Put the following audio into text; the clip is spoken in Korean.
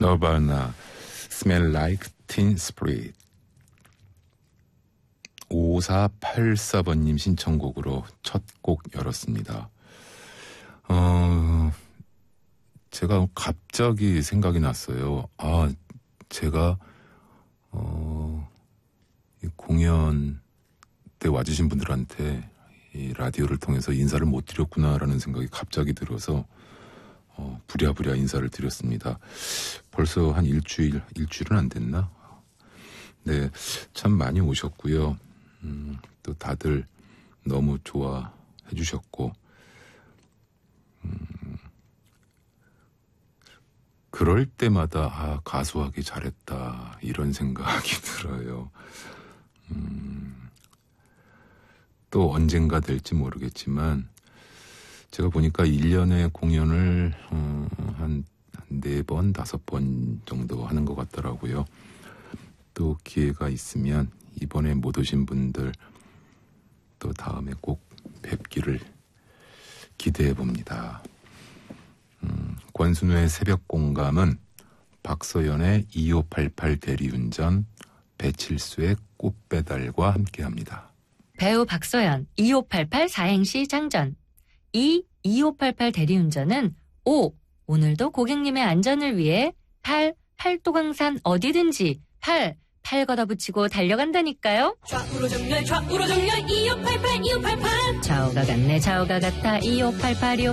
너바나 Smell Like Teen Spirit. 5484번님 신청곡으로 첫 곡 열었습니다. 제가 갑자기 생각이 났어요. 제가 이 공연 때 와주신 분들한테 이 라디오를 통해서 인사를 못 드렸구나라는 생각이 갑자기 들어서 부랴부랴 인사를 드렸습니다. 벌써 한 일주일은 안 됐나? 네, 참 많이 오셨고요. 또 다들 너무 좋아해 주셨고, 그럴 때마다 가수하기 잘했다 이런 생각이 들어요. 또 언젠가 될지 모르겠지만 제가 보니까 1년에 공연을 한 4번, 5번 정도 하는 것 같더라고요. 또 기회가 있으면 이번에 못 오신 분들 또 다음에 꼭 뵙기를 기대해 봅니다. 권순우의 새벽공감은 박서연의 2588 대리운전, 배칠수의 꽃배달과 함께합니다. 배우 박서연, 2588 사행시 장전. 2588 대리운전은 오늘도 고객님의 안전을 위해 팔도강산 어디든지 팔 걷어붙이고 달려간다니까요. 좌우로 정렬 2588 2588 좌우가 같네 좌우가 같아 2588